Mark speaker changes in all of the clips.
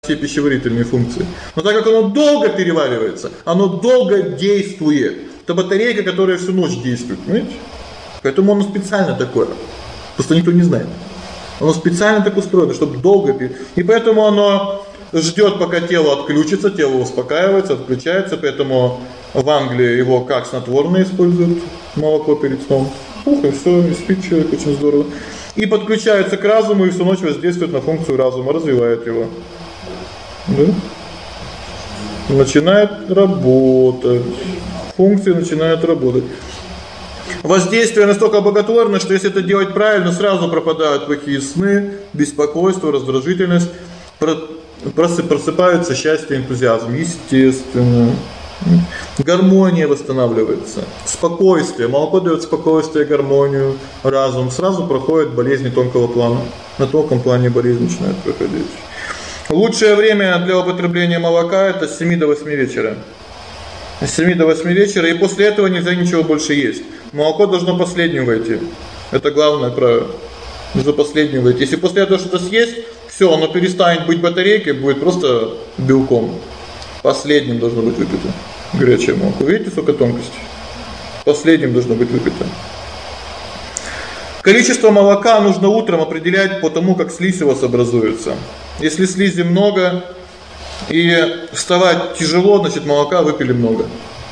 Speaker 1: все пищеварительные функции. Но так как оно долго переваривается, оно долго действует. Это батарейка, которая всю ночь действует, понимаете? Поэтому оно специально такое. Просто никто не знает. Оно специально так устроено, чтобы долго и поэтому оно ждет, пока тело отключится, тело успокаивается, отключается, поэтому в Англии его как снотворное используют, молоко перед сном. И всё, и спит человек очень здорово. И подключается к разуму, и всю ночь воздействует на функцию разума, развивает его. Да? Начинает работать. Функции начинают работать. Воздействие настолько благотворно, что если это делать правильно, сразу пропадают плохие сны, беспокойство, раздражительность, просыпаются счастье, энтузиазм, естественно. Гармония восстанавливается, спокойствие, молоко даёт спокойствие, гармонию, разум. Сразу проходят болезни тонкого плана. На тонком плане болезнь начинает проходить. Лучшее время для употребления молока это с 7 до 8 вечера. С 7 до 8 вечера, и после этого нельзя ничего больше есть. Молоко должно последним войти. Это главное правило. Нужно последним войти. Если после этого что-то съесть, всё, оно перестанет быть батарейкой, будет просто белком. Последним должно быть выпито горячее молоко. Видите, сколько тонкостей? Последним должно быть выпито. Количество молока нужно утром определять по тому, как слизь у вас образуется. Если слизи много и вставать тяжело, значит молока выпили много.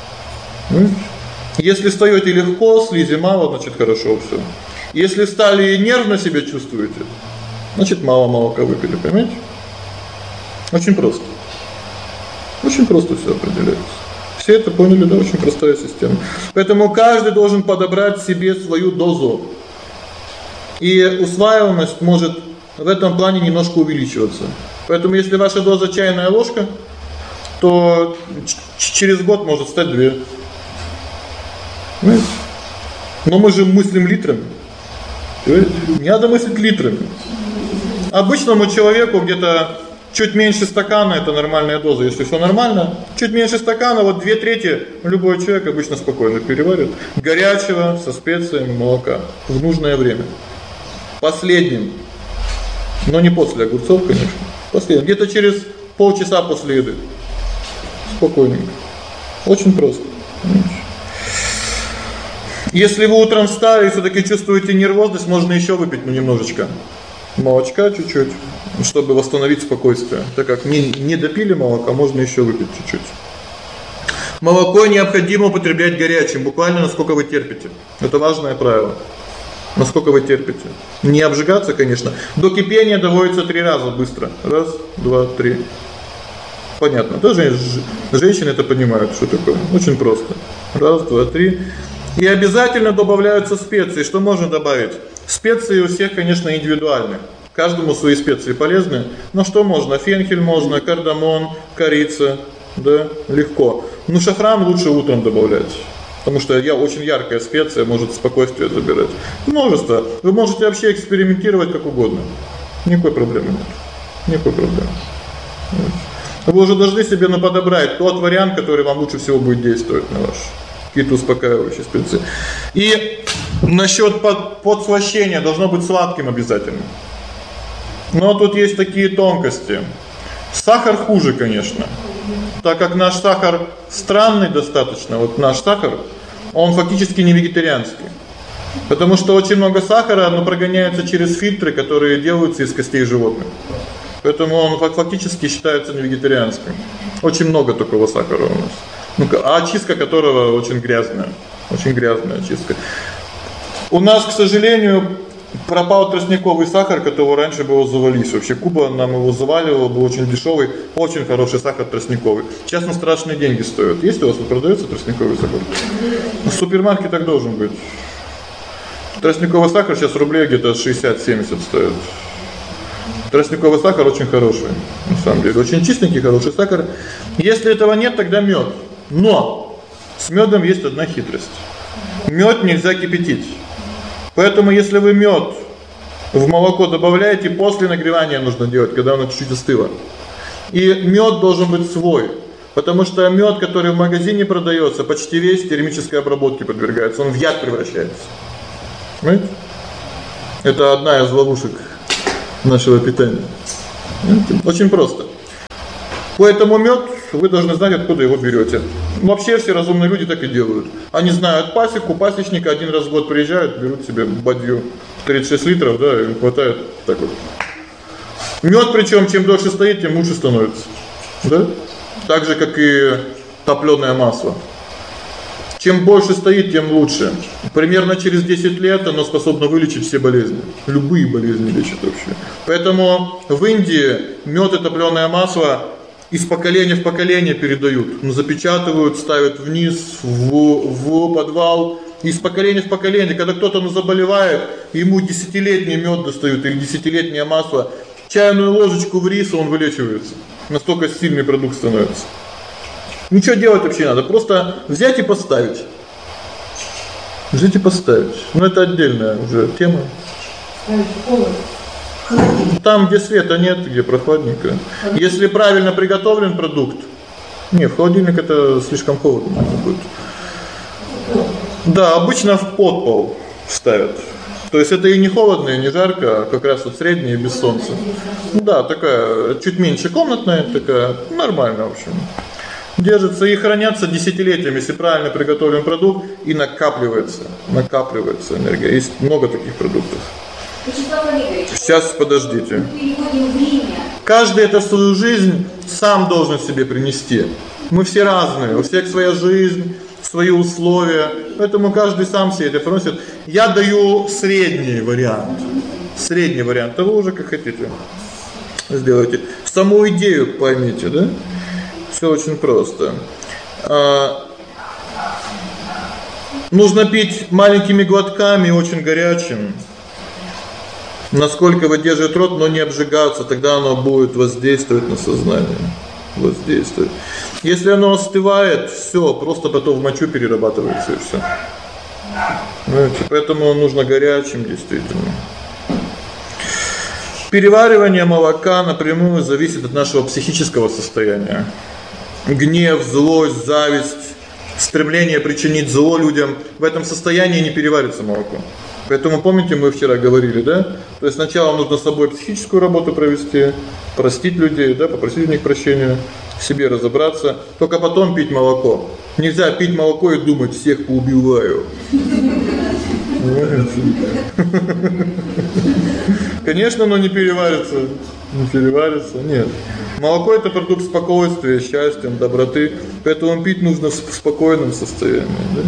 Speaker 1: Если встаёте легко, слизи мало, значит хорошо всё. Если встали и нервно себя чувствуете, значит мало молока выпили, понимаете? Очень просто. Очень просто всё определяется. Все это поняли, да, очень простая система. Поэтому каждый должен подобрать себе свою дозу. И усваиваемость может в этом плане немножко увеличиваться. Поэтому если ваша доза чайная ложка, то через год может стать 2. Понимаете? Но мы же мыслим литрами. Не надо мыслить литрами. Обычному человеку где-то чуть меньше стакана это нормальная доза. Если всё нормально, чуть меньше стакана, вот 2/3 любой человек обычно спокойно переварит горячего со специями молока в нужное время. Последним. Но не после огурцов, конечно. Последним, где-то через полчаса после еды. Спокойненько. Очень просто. Если вы утром встали и всё-таки чувствуете нервозность, можно ещё выпить немножечко молочка чуть-чуть, чтобы восстановить спокойствие. Так как не допили молока, можно ещё выпить чуть-чуть. Молоко необходимо употреблять горячим, буквально насколько вы терпите. Это важное правило. Насколько вы терпите. Не обжигаться, конечно. До кипения доводится 3 раза быстро. 1, 2, 3. Понятно. Даже женщины это понимают, что такое. Очень просто. 1, 2, 3. И обязательно добавляются специи. Что можно добавить? Специи у всех, конечно, индивидуальны. Каждому свои специи полезны. Но что можно? Фенхель можно, кардамон, корица, да, легко. Но шафран лучше утром добавлять. Потому что очень яркая специя может спокойствие забирать. Множество. Вы можете вообще экспериментировать как угодно. Никакой проблемы нет. Никакой проблемы. Вы уже должны себе подобрать тот вариант, который вам лучше всего будет действовать на ваш какие-то успокаивающие специи. И насчёт подслащения должно быть сладким обязательно. Но тут есть такие тонкости. Сахар хуже, конечно. Так как наш сахар странный достаточно, вот наш сахар, он фактически не вегетарианский. Потому что очень много сахара, оно прогоняется через фильтры, которые делаются из костей животных. Поэтому он фактически считается не вегетарианским. Очень много такого сахара у нас. А очистка которого очень грязная очистка. У нас, к сожалению, пропал тростниковый сахар, которого раньше было завались. Вообще Куба нам его заваливала, был очень дешёвый, очень хороший сахар тростниковый. Сейчас он страшные деньги стоит. Есть у вас продаётся тростниковый сахар? В супермаркетах должен быть. Тростниковый сахар сейчас рублей где-то 60-70 стоит. Тростниковый сахар очень хороший, на самом деле, очень чистенький, хороший сахар. Если этого нет, тогда мёд. Но с мёдом есть одна хитрость. Мёд нельзя кипятить. Поэтому если вы мёд в молоко добавляете, после нагревания нужно делать, когда оно чуть-чуть остыло. И мёд должен быть свой, потому что мёд, который в магазине продаётся, почти весь термической обработке подвергается, он в яд превращается. Понимаете? Это одна из ловушек нашего питания. Очень просто. Поэтому мёд вы должны знать, откуда его берёте. Вообще все разумные люди так и делают. Они знают пасеку, пасечника, один раз в год приезжают, берут себе бадью 36 литров, да, и хватает так вот. Мёд, причём чем дольше стоит, тем лучше становится. Да? Так же как и топлёное масло. Чем больше стоит, тем лучше. Примерно через 10 лет оно способно вылечить все болезни. Любые болезни лечит вообще. Поэтому в Индии мёд и топлёное масло из поколения в поколение передают. Запечатывают, ставят вниз в подвал. Из поколения в поколение, когда кто-то заболевает, ему десятилетний мёд достают или десятилетнее масло, чайную ложечку в рис, он вылечивается. Настолько сильный продукт становится. Ничего делать вообще не надо, просто взять и поставить. Взять и поставить. Но это отдельная уже тема. Там, где света нет, где прохладненько. Если правильно приготовлен продукт. Не, в холодильник это слишком холодно будет. Да, обычно в подпол ставят. То есть это и не холодно, и не жарко, а как раз вот среднее без солнца. Да, такая чуть меньше комнатная, такая нормальная, в общем. Держится и хранятся десятилетиями, если правильно приготовлен продукт, и накапливается энергия. Есть много таких продуктов. Сейчас, подождите. Каждый это в свою жизнь сам должен себе принести. Мы все разные, у всех своя жизнь, свои условия, поэтому каждый сам себе это приносит. Я даю средний вариант. Средний вариант, а вы уже как хотите сделайте. Саму идею поймите, да? Всё очень просто. Нужно пить маленькими глотками, очень горячим. Насколько выдерживает рот, но не обжигаться, тогда оно будет воздействовать на сознание. Воздействует. Если оно остывает, всё, просто потом в мочу перерабатывается и всё. Поэтому нужно горячим действительно. Переваривание молока напрямую зависит от нашего психического состояния. Гнев, злость, зависть, стремление причинить зло людям, в этом состоянии не переварится молоко. Поэтому помните, мы вчера говорили, да? То есть сначала нужно с собой психическую работу провести, простить людей, да, попросить у них прощения, в себе разобраться, только потом пить молоко. Нельзя пить молоко и думать: всех поубиваю. Конечно, оно не переварится. Не переварится. Нет. Молоко это продукт спокойствия, счастья, доброты, поэтому пить нужно в спокойном состоянии, да?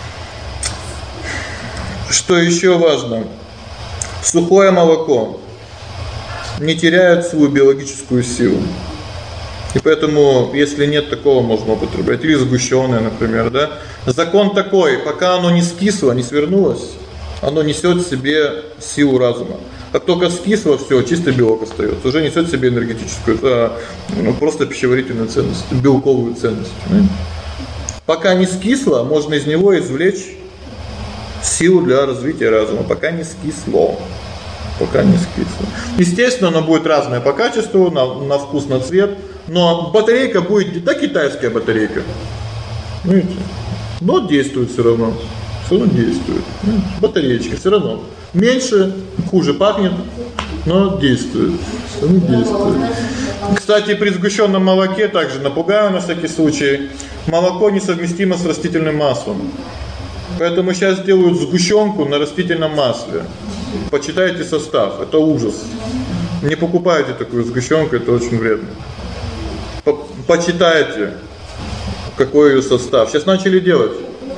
Speaker 1: Что ещё важно? Сухое молоко не теряет свою биологическую силу. И поэтому, если нет такого, можно употреблять или сгущённое, например, да? Закон такой: пока оно не скисло, не свернулось, оно несёт в себе силу разума. Как только скисло, всё, чистый белок остаётся, уже несёт в себе энергетическую, просто пищеварительную ценность, белковую ценность, понимаете? Пока не скисло, можно из него извлечь силу для развития разума, пока не скисло. Пока не скисло. Естественно, оно будет разное по качеству, на вкус, на цвет, но батарейка будет да китайская батарейка. Видите? Но действует всё равно. Всё равно действует. Батареечка всё равно. Меньше, хуже пахнет, но действует. Он действует. Кстати, при сгущённом молоке также напугаю на всякий случай. Молоко несовместимо с растительным маслом. Поэтому сейчас делают сгущёнку на растительном масле. Почитайте состав, это ужас. Не покупайте такую сгущёнку, это очень вредно. Почитайте, какой её состав. Сейчас начали делать.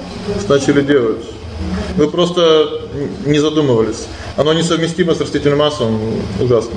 Speaker 1: Вы просто не задумывались. Оно несовместимо с растительным маслом, ужасно.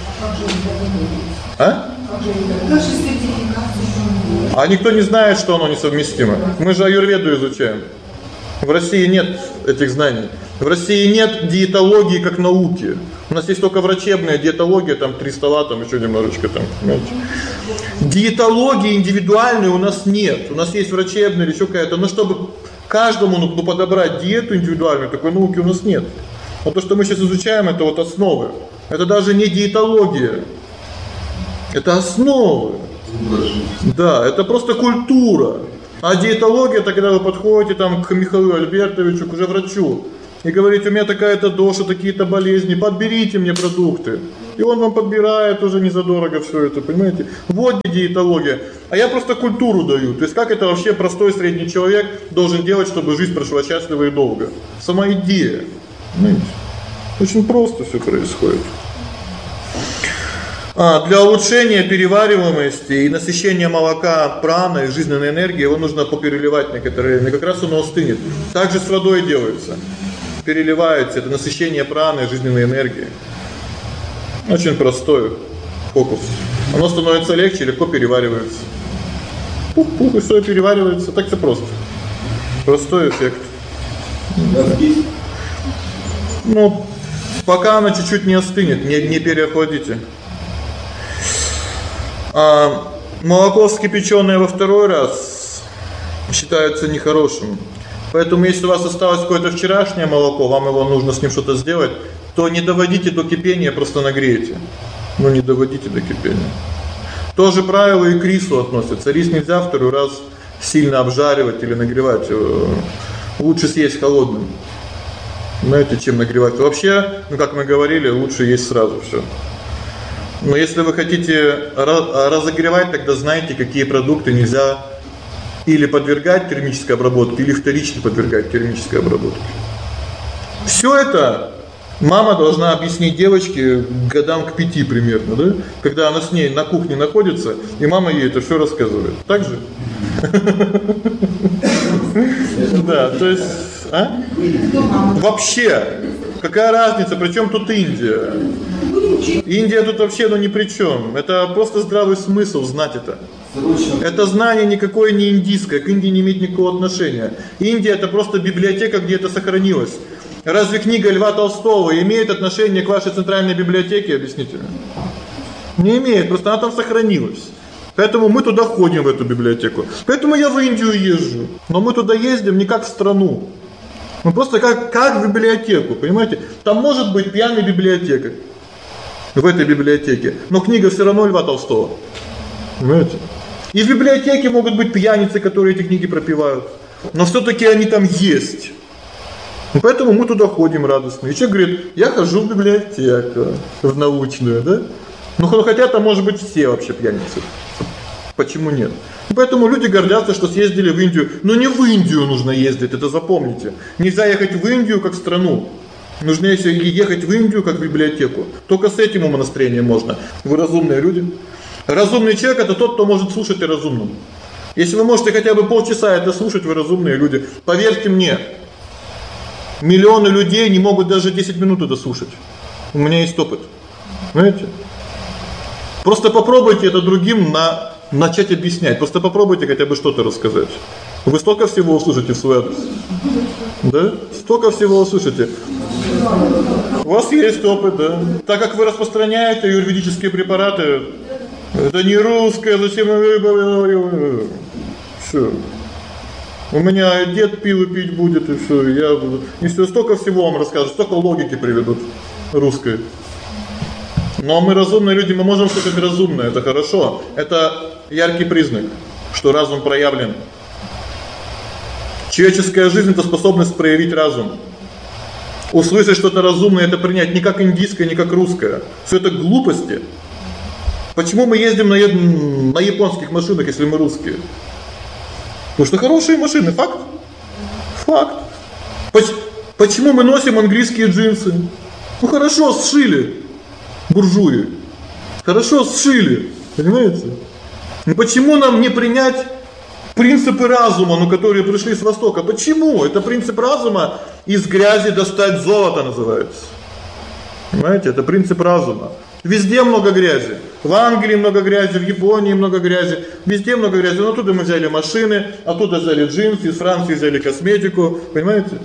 Speaker 1: А никто не знает, что оно несовместимо. Мы же аюрведу изучаем. В России нет этих знаний. В России нет диетологии как науки. У нас есть только врачебная диетология, там 3 стола, там ещё немножечко там, понимаете. Диетологии индивидуальной у нас нет. У нас есть врачебная или ещё какая-то, но чтобы каждому подобрать диету индивидуальную, такой науки у нас нет. Вот то, что мы сейчас изучаем, это вот основы. Это даже не диетология. Это основы. Да, это просто культура. А диетология это когда вы подходите там к Михаилу Альбертовичу, к уже врачу, и говорите: "У меня такая-то доша, такие-то болезни, подберите мне продукты". И он вам подбирает уже незадорого все это, понимаете? Вот диетология. А я просто культуру даю. То есть как это вообще простой средний человек должен делать, чтобы жизнь прошла счастливо и долго? Сама идея. Понимаете? Очень просто все происходит. Для улучшения перевариваемости и насыщения молока праной, жизненной энергией его нужно попереливать некоторое время. Как раз оно остынет. Так же с водой делается. Переливается, это насыщение праны, жизненной энергии. Очень простой фокус. Оно становится легче, легко переваривается. Пух-пух, и всё переваривается. Так все просто. Простой эффект. Ну, пока оно чуть-чуть не остынет, не переохладите. Молоко вскипячённое во второй раз считается нехорошим. Поэтому если у вас осталось какое-то вчерашнее молоко, вам его нужно с ним что-то сделать, то не доводите до кипения, просто нагрейте. Ну не доводите до кипения. То же правило и к рису относится. Рис нельзя второй раз сильно обжаривать или нагревать. Лучше съесть холодным. Знаете, чем нагревать. Вообще, как мы говорили, лучше есть сразу всё. Но если вы хотите разогревать, тогда знайте, какие продукты нельзя или подвергать термической обработке, или вторично подвергать термической обработке. Всё это мама должна объяснить девочке годам к 5 примерно, да? Когда она с ней на кухне находится, и мама ей это всё рассказывает. Так же? Да, то есть, вообще, какая разница, причём тут Индия? Индия тут вообще ни при чём. Это просто здравый смысл знать это. Это знание никакое не индийское, к Индии не имеет никакого отношения. Индия это просто библиотека, где это сохранилось. Разве книга Льва Толстого имеет отношение к вашей центральной библиотеке, объясните? Не имеет, просто она там сохранилась. Поэтому мы туда ходим, в эту библиотеку. Поэтому я в Индию езжу. Но мы туда ездим не как в страну. Мы просто как в библиотеку, понимаете? Там может быть пьяный библиотекарь в этой библиотеке, но книга всё равно Льва Толстого. Понимаете? И в библиотеке могут быть пьяницы, которые эти книги пропивают, но всё-таки они там есть. И поэтому мы туда ходим радостно. И человек говорит: "Я хожу в библиотеку, в научную", да? Ну хотя там может быть все вообще пьяницы. Почему нет? И поэтому люди гордятся, что съездили в Индию. Но не в Индию нужно ездить, это запомните. Нельзя ехать в Индию как в страну. Нужно ехать в Индию как в библиотеку. Только с этим умонастроением можно. Вы разумные люди. Разумный человек это тот, кто может слушать о разумном. Если вы можете хотя бы полчаса это слушать, вы разумные люди. Поверьте мне, миллионы людей не могут даже 10 минут это слушать. У меня есть опыт. Знаете? Просто попробуйте это другим начать объяснять. Просто попробуйте хотя бы что-то рассказать. Вы столько всего услышите в свой адрес. Да? Столько всего услышите. У вас есть опыт, да? Так как вы распространяете аюрведические препараты, это не русское, зачем вы? Всё. У меня дед пил и пить будет, и всё, я буду. И всё, столько всего вам расскажут, столько логики приведут русской. Но мы разумные люди, мы можем слышать разумное, это хорошо. Это яркий признак, что разум проявлен. Человеческая жизнь это способность проявить разум. Услышать что-то разумное это принять не как индийское, не как русское. Всё это глупости. Почему мы ездим на японских машинах, если мы русские? Потому что хорошие машины, факт. Факт. Почему мы носим английские джинсы? Ну хорошо сшили буржуи. Хорошо сшили, понимаете? Ну почему нам не принять принципы разума, которые пришли с Востока? Почему? Это принцип разума из грязи достать золото называется. Понимаете? Это принцип разума. Везде много грязи. В Англии много грязи, в Японии много грязи. Везде много грязи. Но оттуда мы взяли машины, оттуда взяли джинсы, из Франции взяли косметику, понимаете?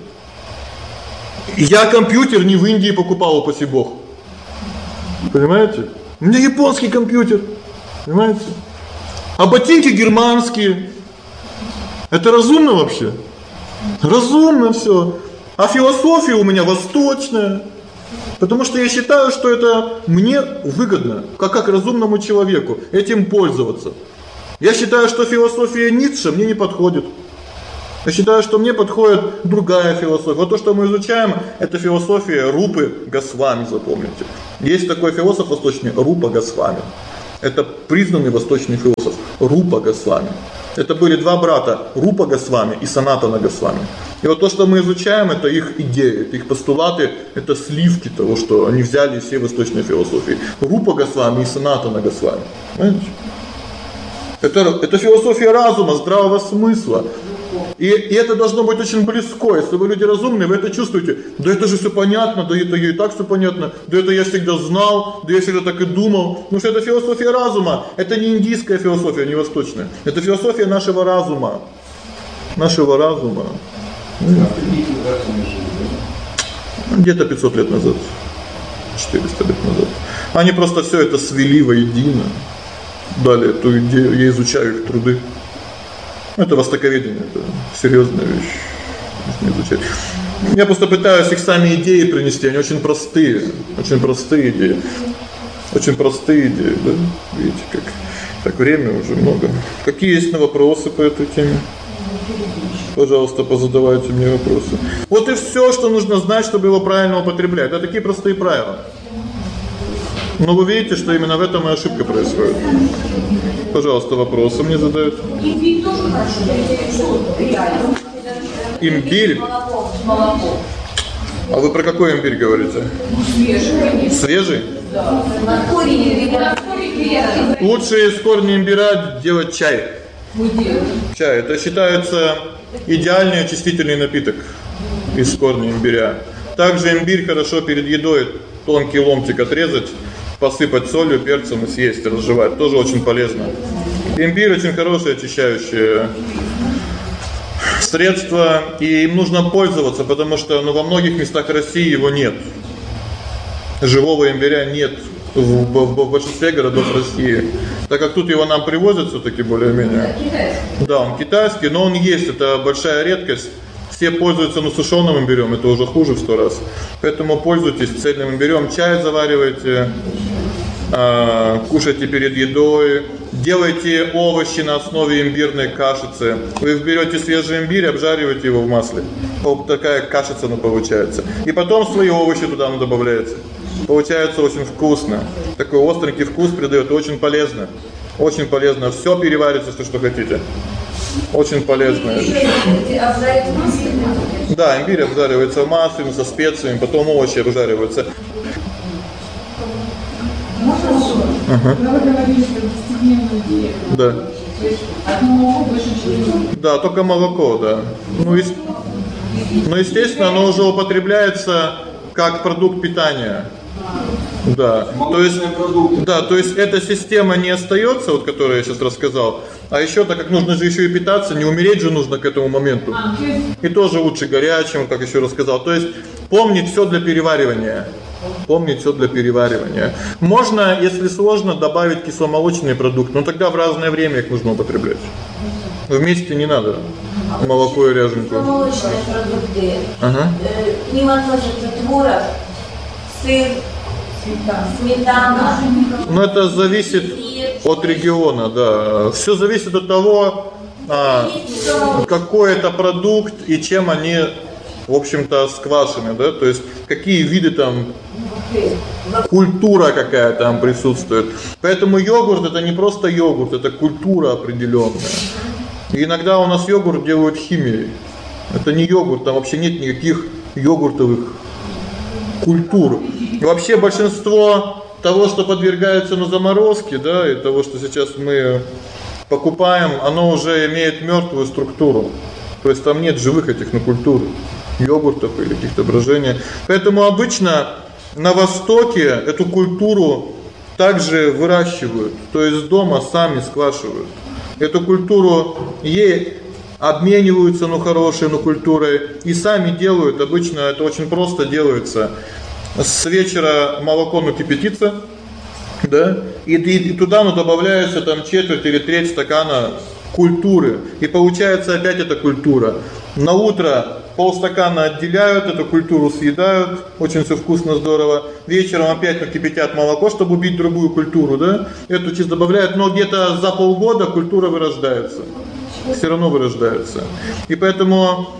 Speaker 1: Я компьютер не в Индии покупал, упаси Бог. Понимаете? У меня японский компьютер. Понимаете? А ботинки германские. Это разумно вообще? Разумно всё. А философия у меня восточная. Потому что я считаю, что это мне выгодно, как разумному человеку, этим пользоваться. Я считаю, что философия Ницше мне не подходит. Я считаю, что мне подходит другая философия. Вот то, что мы изучаем, это философия Рупы Госвами, запомните. Есть такой философ восточный Рупа Госвами. Это признанный восточный философ Рупа Госвами. Это были два брата, Рупа Госвами и Санатана Госвами. И вот то, что мы изучаем, это их идеи, это их постулаты, это сливки того, что они взяли из всей восточной философии. Рупа Госвами и Санатана Госвами. Понимаете? Это философия разума, здравого смысла. И это должно быть очень близко. Если вы люди разумные, вы это чувствуете. Да это же все понятно, да это и так все понятно, да это я всегда знал, да я всегда так и думал. Потому что это философия разума. Это не индийская философия, не восточная. Это философия нашего разума. Нашего разума. Где-то 500 лет назад. 400 лет назад. Они просто все это свели воедино. Дали эту идею, я изучаю их труды. Это востоковедение, это серьезная вещь. Нужно изучать. Я просто пытаюсь их сами идеи принести, они очень простые идеи. Очень простые идеи, да? Видите, как так время уже много. Какие есть вопросы по этой теме? Пожалуйста, позадавайте мне вопросы. Вот и всё, что нужно знать, чтобы его правильно употреблять. Это такие простые правила. Но вы видите, что именно в этом и ошибка происходит. Пожалуйста, вопросы мне задают.
Speaker 2: Имбирь тоже хорошо.
Speaker 1: Имбирь?
Speaker 2: Молоко.
Speaker 1: А вы про какой имбирь говорите?
Speaker 2: Свежий.
Speaker 1: Свежий?
Speaker 2: Да. Корень имбиря.
Speaker 1: Лучше из корня имбиря делать чай. Чай. Это считается идеальный очистительный напиток из корня имбиря. Также имбирь хорошо перед едой тонкий ломтик отрезать, посыпать солью, перцем и съесть, разжевать. Тоже очень полезно. Имбирь очень хорошее очищающее средство, и им нужно пользоваться, потому что во многих местах России его нет. Живого имбиря нет в большинстве городов России. Так как тут его нам привозят всё-таки более-менее. Да, он китайский, но он есть, это большая редкость. Все пользуются сушёным имбирём, это уже хуже в 100 раз. Поэтому пользуйтесь цельным имбирём, чай заваривайте, кушайте перед едой, делайте овощи на основе имбирной кашицы. Вы берёте свежий имбирь, обжариваете его в масле. Вот такая кашица получается. И потом свои овощи туда добавляете. Получается очень вкусно. Такой остренький вкус придаёт, очень полезно. Очень полезно. Всё переварится, что хотите. Очень полезно. Да, имбирь обжаривается в масле со специями, потом овощи обжариваются. Ага. Да. Да, только молоко, да. Ну, естественно, оно уже употребляется как продукт питания. Да. То есть эта система не остаётся, вот которую я сейчас рассказал. А ещё, так как нужно же ещё и питаться, не умереть же нужно к этому моменту. И тоже лучше горячим, как ещё рассказал. То есть помнить всё для переваривания. Помнить всё для переваривания. Можно, если сложно, добавить кисломолочный продукт, но тогда в разное время их нужно употреблять. Вместе не надо. Молоко и ряженку.
Speaker 2: Кисломолочные продукты.
Speaker 1: Ага.
Speaker 2: К ним относятся творог, сыр, сметана.
Speaker 1: Но это зависит от региона, да. Всё зависит от того, какой это продукт и чем они, в общем-то, сквашены, да? То есть какие виды там, культура какая там присутствует. Поэтому йогурт это не просто йогурт, это культура определённая. И иногда у нас йогурт делают химией. Это не йогурт, там вообще нет никаких йогуртовых культур. И вообще большинство того, что подвергается на заморозке, да, и того, что сейчас мы покупаем, оно уже имеет мёртвую структуру. То есть там нет живых этих культур, йогуртов или каких-то брожений. Поэтому обычно на Востоке эту культуру также выращивают, то есть дома сами сквашивают. Эту культуру ей обмениваются, хорошей, культурой и сами делают. Обычно это очень просто делается. С вечера молоко кипятится, да? И туда добавляется там четверть или треть стакана культуры. И получается опять эта культура. На утро полстакана отделяют, эту культуру съедают, очень всё вкусно, здорово. Вечером опять кипятят молоко, чтобы убить другую культуру, да? Эту чисто добавляют, но где-то за полгода культура вырождается. Всё равно вырождается. И поэтому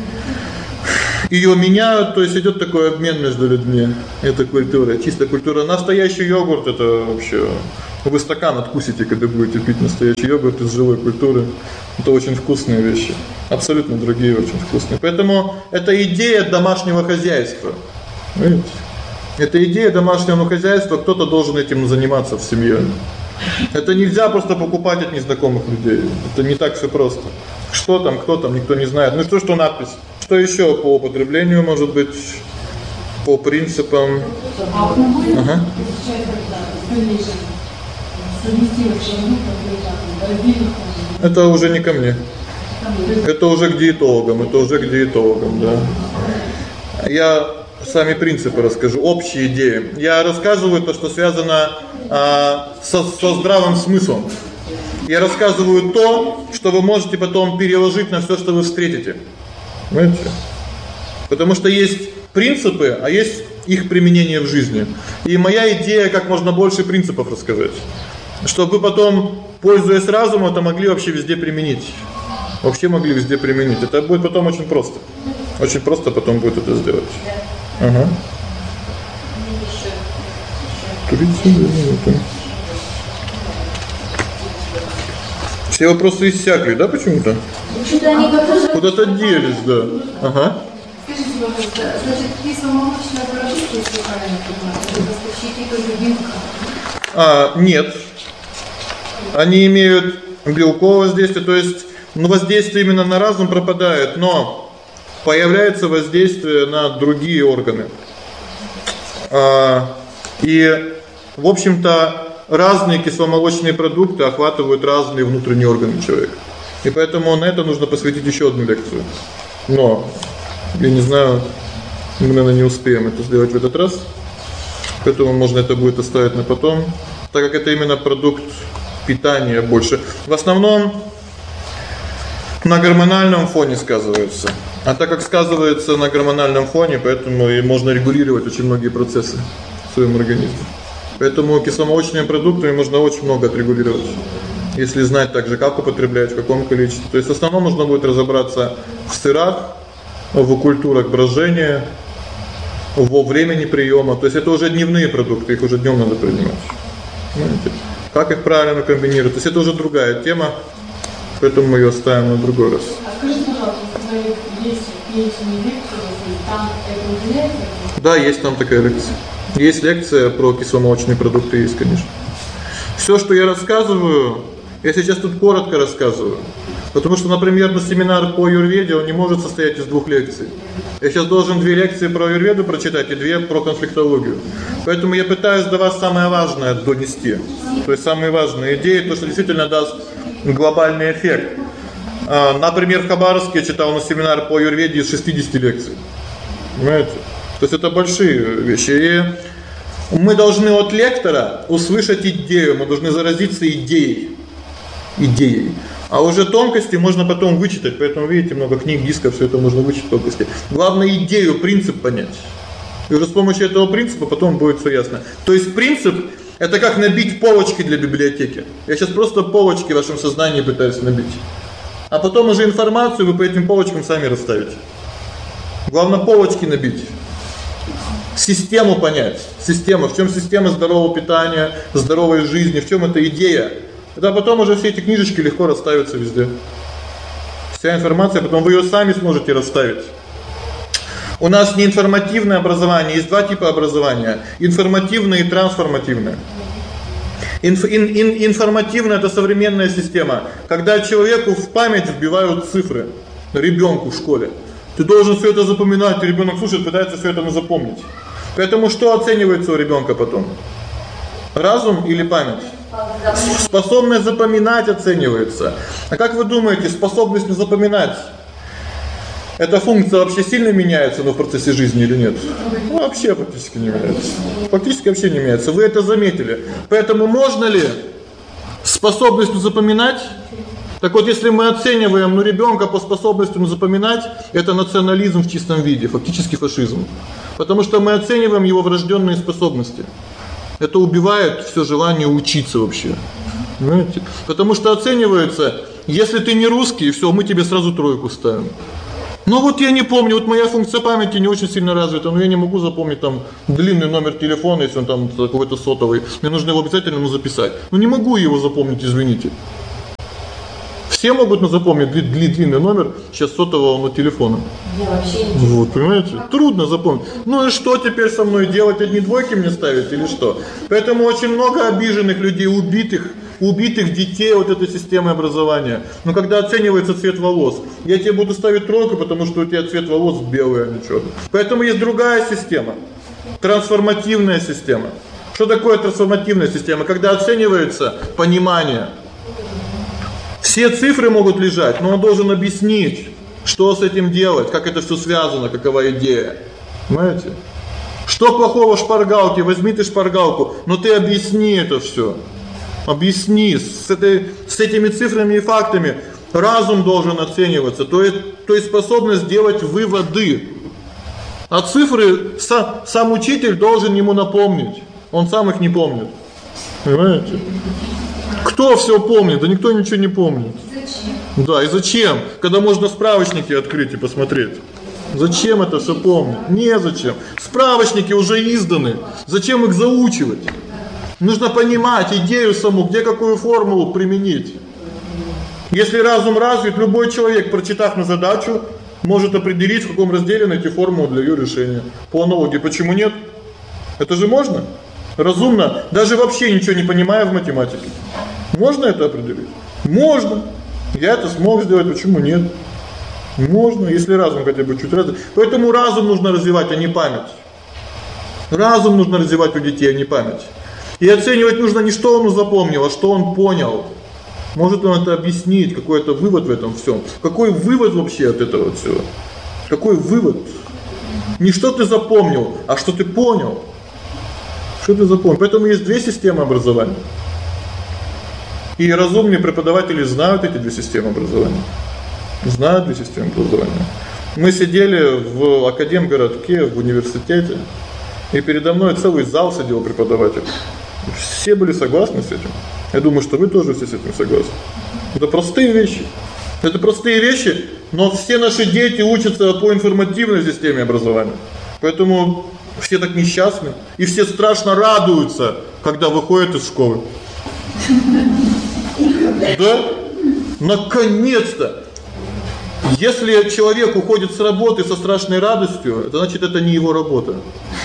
Speaker 1: её меняют, то есть идёт такой обмен между людьми. Это культура, чистая культура. Настоящий йогурт это вообще вы стакан откусите, когда будете пить настоящий йогурт из живой культуры. Это очень вкусные вещи. Абсолютно другие, очень вкусные. Поэтому это идея домашнего хозяйства. Видите? Это идея домашнего хозяйства, кто-то должен этим заниматься в семье. Это нельзя просто покупать от незнакомых людей. Это не так всё просто. Что там, кто там, никто не знает. Ну что надпись? Что ещё по употреблению может быть, по принципам? Ага. Это уже не ко мне. Это уже к диетологам, да. Я сами принципы расскажу, общие идеи. Я рассказываю то, что связано со здравым смыслом. Я рассказываю то, что вы можете потом переложить на всё, что вы встретите. Понимаете? Потому что есть принципы, а есть их применение в жизни. И моя идея как можно больше принципов рассказать, чтобы вы потом, пользуясь разумом, это могли вообще везде применить. Вообще могли везде применить. Это будет потом очень просто. Очень просто потом будет это сделать. Ага. 30 минут. Все вопросы иссякли, да, почему-то? Куда-то делись, да. Ага.
Speaker 3: Скажите, пожалуйста, значит, кисломолочные продукты, если правильно понимаю, это поставщики только белка?
Speaker 1: Нет. Они имеют белковое воздействие, то есть, воздействие именно на разум пропадает, но появляется воздействие на другие органы. И, в общем-то, разные кисломолочные продукты охватывают разные внутренние органы человека. И поэтому на это нужно посвятить ещё одну лекцию. Но я не знаю, мы, наверное, не успеем это сделать в этот раз. Поэтому можно это будет оставить на потом, так как это именно продукт питания больше. В основном на гормональном фоне сказывается. А так как сказывается на гормональном фоне, поэтому и можно регулировать очень многие процессы в своём организме. Поэтому кисломолочными продуктами можно очень много отрегулировать. Если знать также, как употреблять, в каком количестве. То есть в основном нужно будет разобраться в сырах, в культурах брожения, во времени приёма. То есть это уже дневные продукты, их уже днём надо принимать. Понимаете? Как их правильно комбинировать? То есть это уже другая тема. Поэтому мы её оставим на другой раз.
Speaker 3: Скажите, пожалуйста, есть лекции, там это уделяется?
Speaker 1: Да, есть там такая лекция. Есть лекция про кисломолочные продукты, есть, конечно. Всё, что я рассказываю, я сейчас тут коротко рассказываю. Потому что, например, на семинар по аюрведе он не может состоять из 2 лекций. Я сейчас должен 2 лекции про аюрведу прочитать и 2 про конфликтологию. Поэтому я пытаюсь до вас самое важное донести. То есть самые важные идеи, то, что действительно даст глобальный эффект. Например, в Хабаровске я читал на семинар по аюрведе из 60 лекций. Понимаете? То есть это большие вещи. И мы должны от лектора услышать идею, мы должны заразиться идеей. А уже тонкости можно потом вычитать. Поэтому видите, много книг, дисков, всё это можно вычитать тонкости. Главное идею, принцип понять. И уже с помощью этого принципа потом будет всё ясно. То есть принцип это как набить полочки для библиотеки. Я сейчас просто полочки в вашем сознании пытаюсь набить. А потом уже информацию вы по этим полочкам сами расставите. Главное полочки набить. Систему понять. Система, в чём система здорового питания, здоровой жизни, в чём эта идея. Тогда потом уже все эти книжечки легко расставятся везде. Вся информация, потом вы её сами сможете расставить. У нас не информативное образование, есть 2 типа образования: информативное и трансформативное. Информативное это современная система, когда человеку в память вбивают цифры, ребёнку в школе. Ты должен всё это запоминать, и ребёнок слушает, пытается всё это запомнить. Поэтому что оценивается у ребёнка потом? Разум или память? Способность запоминать оценивается. А как вы думаете, способность запоминать эта функция вообще сильно меняется в процессе жизни или нет? Вообще практически не меняется. Фактически вообще не меняется. Вы это заметили. Поэтому можно ли способность запоминать? Так вот, если мы оцениваем ребёнка по способности запоминать, это национализм в чистом виде, фактически фашизм. Потому что мы оцениваем его врождённые способности. Это убивает всё желание учиться вообще. Понимаете? Потому что оценивается если ты не русский, всё, мы тебе сразу 3 ставим. Ну вот я не помню, вот моя функция памяти не очень сильно развита, но я не могу запомнить там длинный номер телефона, если он там какой-то сотовый. Мне нужно его обязательно записать. Ну не могу его запомнить, извините. Все могут запомнить длинный номер сейчас сотового телефона.
Speaker 2: Я вообще не.
Speaker 1: Вот, понимаете? Трудно запомнить. Ну и что теперь со мной делать? Одни двойки мне ставить или что? Поэтому очень много обиженных людей, убитых детей вот этой системы образования. Но когда оценивается цвет волос, я тебе буду ставить 3, потому что у тебя цвет волос белый, а не чёрный. Поэтому есть другая система. Трансформативная система. Что такое трансформативная система? Когда оценивается понимание. Все цифры могут лежать, но он должен объяснить, что с этим делать, как это всё связано, какова идея. Понимаете? Что плохого в шпаргалке? Возьми ты шпаргалку, но ты объясни это всё. Объясни с этими цифрами и фактами. Разум должен оцениваться, то есть способность делать выводы. А цифры сам учитель должен ему напомнить. Он сам их не помнит. Понимаете? Кто всё помнит? Да никто ничего не помнит.
Speaker 3: Зачем?
Speaker 1: Да, и зачем? Когда можно справочники открыть и посмотреть. Зачем это всё помнить? Незачем. Справочники уже изданы. Зачем их заучивать? Нужно понимать идею саму, где какую формулу применить. Если разум развит, любой человек, прочитав на задачу, может определить, в каком разделе найти формулу для её решения. По аналогии, почему нет? Это же можно? Разумно, даже вообще ничего не понимая в математике. Можно это определить? Можно. Я это смог сделать, почему нет? Можно, если разум хотя бы чуть развит. Поэтому разум нужно развивать, а не память. Разум нужно развивать у детей, а не память. И оценивать нужно не что он запомнил, а что он понял. Может он это объяснить, какой-то вывод в этом всём. Какой вывод вообще от этого всего? Какой вывод? Не что ты запомнил, а что ты понял. Что ты запомнил? Поэтому есть 2 системы образования. И разумные преподаватели знают эти 2 системы образования. Знают 2 системы образования. Мы сидели в академгородке, в университете, и передо мной целый зал сидел преподаватель. Все были согласны с этим. Я думаю, что вы тоже все с этим согласны. Это простые вещи. Это простые вещи, но все наши дети учатся по информативной системе образования. Поэтому все так несчастны, и все страшно радуются, когда выходят из школы. Да? Наконец-то. Если человек уходит с работы со страшной радостью, это значит, это не его работа.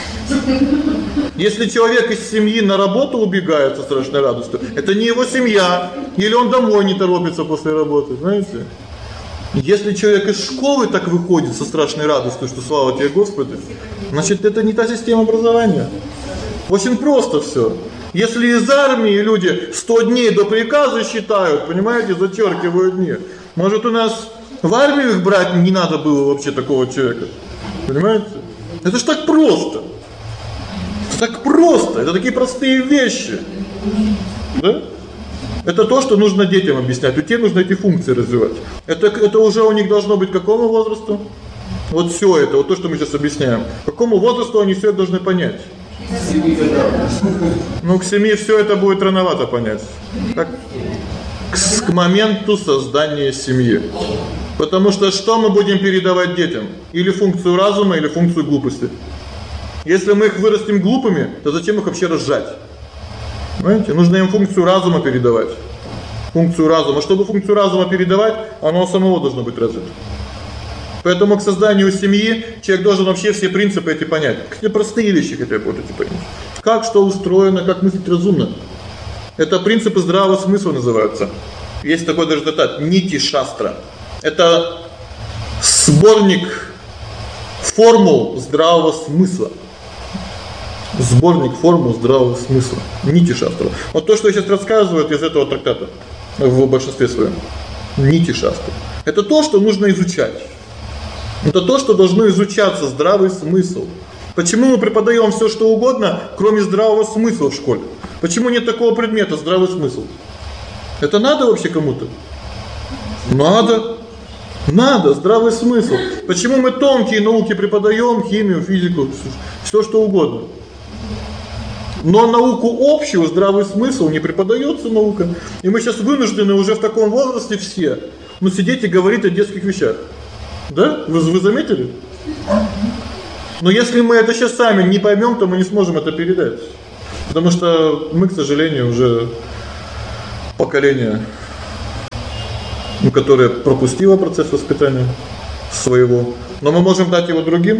Speaker 1: Если человек из семьи на работу убегает со страшной радостью, это не его семья, или он домой не торопится после работы, знаете? Если человек из школы так выходит со страшной радостью, что слава тебе, Господи, значит, это не та система образования. Очень просто всё. Если из армии люди 100 дней до приказа считают, понимаете, зачеркивают дни. Может, у нас в армию их брать не надо было вообще такого человека. Понимаете? Это ж так просто. Так просто, это такие простые вещи. Да? Это то, что нужно детям объяснять. Детям нужно эти функции развивать. Это уже у них должно быть к какому возрасту? Вот всё это, вот то, что мы сейчас объясняем. К какому возрасту они всё это должны понять? Ну, к 7 всё это будет рановато понять. Так, к моменту создания семьи. Потому что мы будем передавать детям? Или функцию разума, или функцию глупости. Если мы их вырастим глупыми, то зачем их вообще рожать? Понимаете? Нужно им функцию разума передавать. Функцию разума. Чтобы функцию разума передавать, оно самого должно быть развито. Поэтому к созданию семьи человек должен вообще все принципы эти понять. Какие простые вещи хотя бы вот эти понять. Как что устроено, как мыслить разумно. Это принципы здравого смысла называются. Есть такой даже цитат Нити Шастра. Это сборник формул здравого смысла. Сборник формул здравого смысла. Нити Шастра. Вот то, что я сейчас рассказываю, из этого трактата в большинстве своем. Нити Шастра. Это то, что нужно изучать. Это то, что должно изучаться, здравый смысл. Почему мы преподаём всё, что угодно, кроме здравого смысла в школе? Почему нет такого предмета здравый смысл? Это надо вообще кому-то? Надо. Надо здравый смысл. Почему мы тонкие науки преподаём, химию, физику, всё что угодно? Но науку общую, здравый смысл не преподается наука. И мы сейчас вынуждены уже в таком возрасте все, сидеть и говорить о детских вещах. Да? Вы заметили? Но если мы это сейчас сами не поймем, то мы не сможем это передать. Потому что мы, к сожалению, уже поколение, которое пропустило процесс воспитания своего. Но мы можем дать его другим.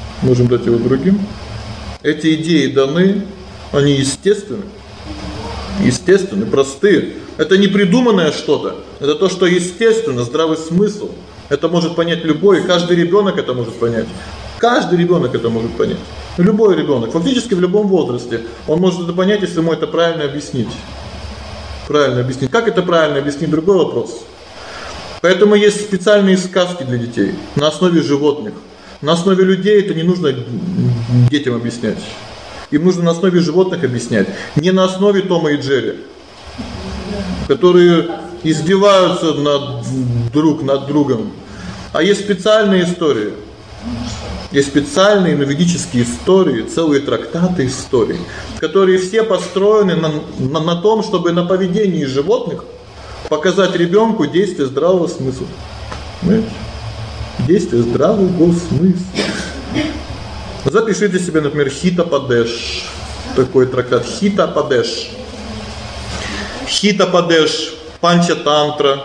Speaker 1: Эти идеи даны, они естественны, простые. Это не придуманное что-то. Это то, что естественно, здравый смысл. Это может понять любой, каждый ребенок это может понять. Каждый ребенок это может понять. Любой ребенок, фактически в любом возрасте, он может это понять, если ему это правильно объяснить. Как это правильно объяснить, другой вопрос. Поэтому есть специальные сказки для детей на основе животных. На основе людей это не нужно детям объяснять. Им нужно на основе животных объяснять, не на основе Тома и Джерри, которые издеваются друг над другом. А есть специальные истории. Есть специальные ведические истории, целые трактаты историй, которые все построены на том, чтобы на поведении животных показать ребенку действие здравого смысла. Понимаете? Действие здравого смысла. Запишите себе, например, Хитападеш. Такой трактат Хитападеш. Хитападеш Панчатантра.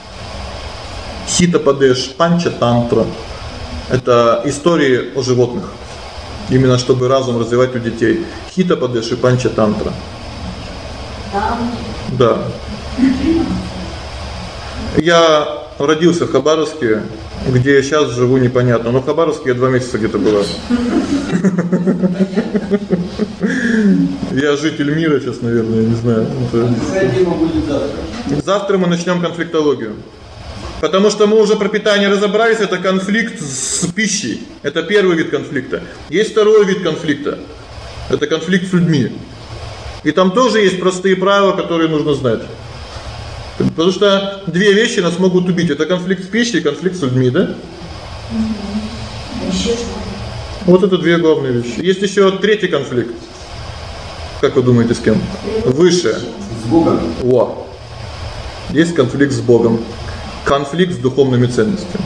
Speaker 1: Хитападеш Панчатантра. Это истории о животных. Именно чтобы разум развивать у детей. Хитападеш и Панчатантра. Да. Я родился в Хабаровске, где я сейчас живу, непонятно. Но в Хабаровске я 2 месяца где-то была. Я житель мира сейчас, наверное, не знаю.
Speaker 4: Какая тема будет завтра?
Speaker 1: Завтра мы начнем конфликтологию. Потому что мы уже про питание разобрались, это конфликт с пищей. Это первый вид конфликта. Есть второй вид конфликта. Это конфликт с людьми. И там тоже есть простые правила, которые нужно знать. Потому что 2 вещи нас могут убить. Это конфликт с пищей и конфликт с людьми, да? Вот это 2 главные вещи. Есть еще 3-й конфликт. Как вы думаете, с кем? Выше.
Speaker 4: С Богом.
Speaker 1: О. Есть конфликт с Богом. Конфликт с духовными ценностями.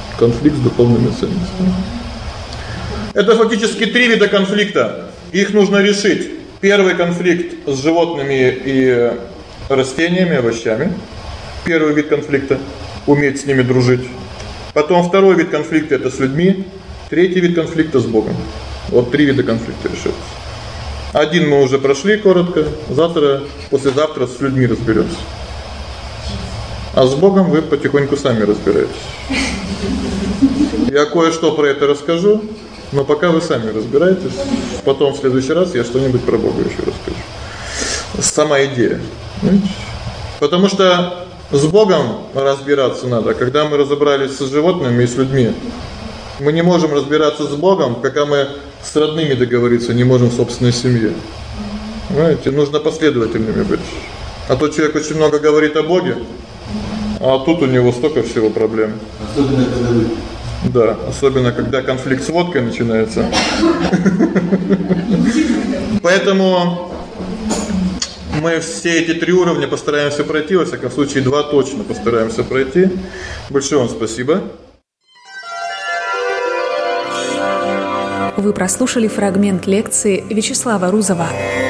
Speaker 1: Это фактически 3 вида конфликта. Их нужно решить. Первый конфликт с животными и растениями, овощами. Первый вид конфликта уметь с ними дружить. Потом второй вид конфликта это с людьми, 3-й вид конфликта с Богом. Вот 3 вида конфликта решаются. Один мы уже прошли коротко, завтра, послезавтра с людьми разберёмся. А с Богом вы потихоньку сами разбираетесь. Я кое-что про это расскажу, но пока вы сами разбираетесь. Потом в следующий раз я что-нибудь про Бога ещё расскажу. Сама идея. Потому что с Богом разбираться надо, когда мы разобрались с животными и с людьми. Мы не можем разбираться с Богом, пока мы с родными договориться не можем в собственной семье. Понимаете, нужно последовательными быть. А то человек очень много говорит о Боге, а тут у него столько всего проблем.
Speaker 4: Особенно когда вы.
Speaker 1: Да, особенно когда конфликт с водкой начинается. Поэтому мы все эти 3 уровня постараемся пройти, во всяком случае 2 точно постараемся пройти. Большое вам спасибо.
Speaker 5: Вы прослушали фрагмент лекции Вячеслава Рузова